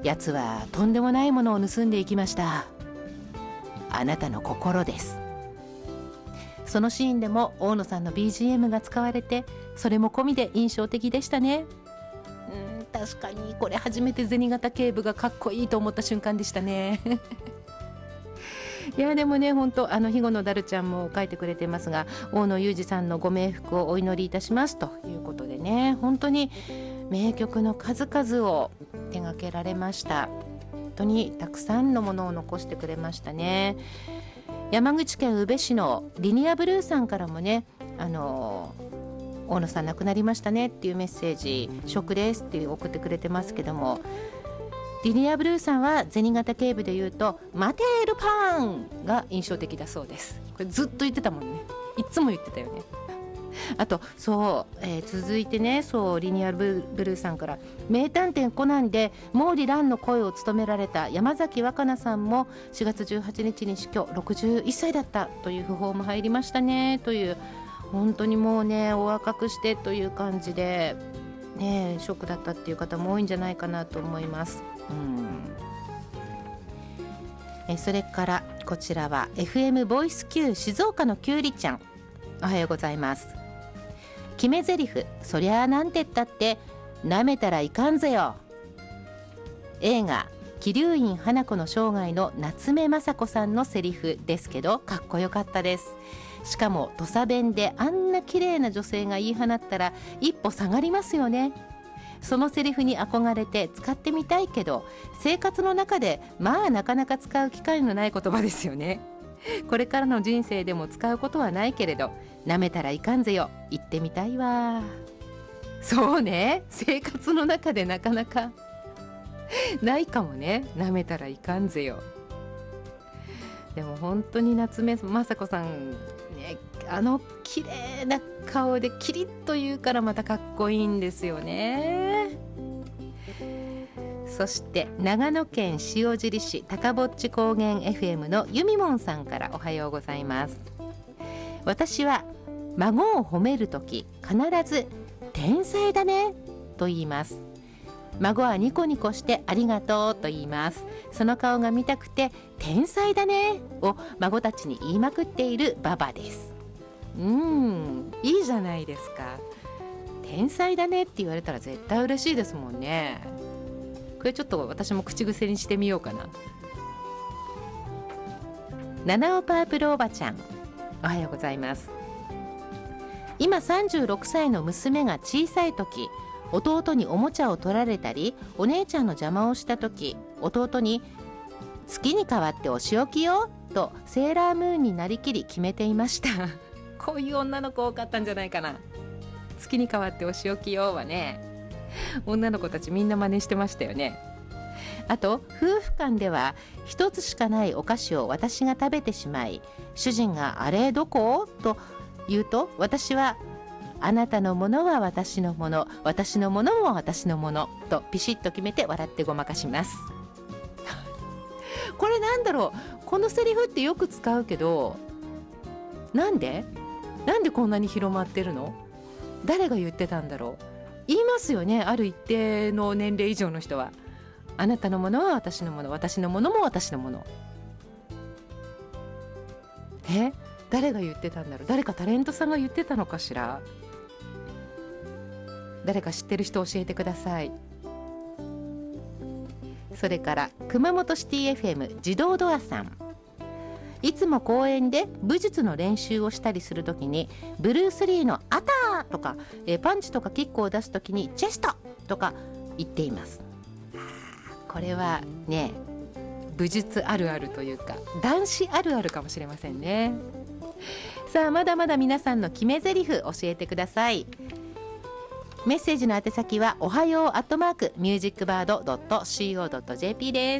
やつはとんでもないものを盗んでいきました。あなたの心です。そのシーンでも大野さんの BGM が使われて、それも込みで印象的でしたね。確かにこれ初めて銭形警部がかっこいいと思った瞬間でしたねいやでもね、本当肥後のダルちゃんも書いてくれてますが、大野裕二さんのご冥福をお祈りいたしますということでね、本当に名曲の数々を手掛けられました。本当にたくさんのものを残してくれましたね。山口県宇部市のリニアブルーさんからもね、大野さん亡くなりましたねっていうメッセージ、ショックですって送ってくれてますけども、リニアブルーさんは銭形警部でいうとマテールパンが印象的だそうです。これずっと言ってたもんね、いつも言ってたよね。あとそう、続いてね、そうリニアブルーさんから、名探偵コナンで毛利蘭の声を務められた山崎若菜さんも4月18日に死去、61歳だったという訃報も入りましたねという、本当にもうねお若くしてという感じで、ね、ショックだったっていう方も多いんじゃないかなと思います。それからこちらは FM ボイス Q 静岡のきゅうりちゃん、おはようございます。決め台詞、そりゃあなんて言ったって舐めたらいかんぜよ。映画桐生院花子の生涯の夏目雅子さんのセリフですけど、かっこよかったです。しかも土佐弁であんな綺麗な女性が言い放ったら一歩下がりますよね。そのセリフに憧れて使ってみたいけど、生活の中でまあなかなか使う機会のない言葉ですよね。これからの人生でも使うことはないけれど、舐めたらいかんぜよ、言ってみたいわ。そうね、生活の中でなかなかないかもね、舐めたらいかんぜよ。でも本当に夏目雅子さんね、綺麗な顔でキリッと言うからまたかっこいいんですよね。そして長野県塩尻市高ぼっち高原 FM のゆみもんさんから、おはようございます。私は孫を褒めるとき必ず天才だねと言います。孫はニコニコしてありがとうと言います。その顔が見たくて天才だねを孫たちに言いまくっているババです。いいじゃないですか。天才だねって言われたら絶対嬉しいですもんね。これちょっと私も口癖にしてみようかな。七尾パープルおばちゃん、おはようございます。今36歳の娘が小さい時、弟におもちゃを取られたりお姉ちゃんの邪魔をした時、弟に月に代わってお仕置きよとセーラームーンになりきり決めていましたこういう女の子多かったんじゃないかな。月に代わってお仕置きよはね、女の子たちみんな真似してましたよね。あと夫婦間では一つしかないお菓子を私が食べてしまい、主人があれどこと言うと、私はあなたのものは私のもの、私のものも私のものとピシッと決めて笑ってごまかしますこれなんだろう、このセリフってよく使うけど、なんでこんなに広まってるの？誰が言ってたんだろう。言いますよね、ある一定の年齢以上の人は。あなたのものは私のもの、私のものも私のもの。誰が言ってたんだろう。誰かタレントさんが言ってたのかしら。誰か知ってる人教えてください。それから熊本シティ FM 自動ドアさん、いつも公園で武術の練習をしたりするときにブルース・リーのアターとかパンチとかキックを出すときにチェストとか言っています。これはね、武術あるあるというか男子あるあるかもしれませんね。さあまだまだ皆さんの決め台詞教えてください。メッセージの宛先はおはよう@musicbird.co.jp です。